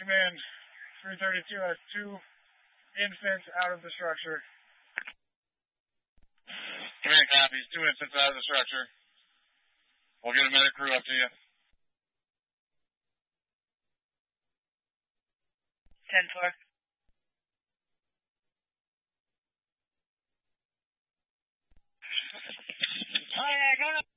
Command 332 has 2 infants out of the structure. Command copies, 2 infants out of the structure. We'll get a medic crew up to you. 10-4. Oh, yeah, go to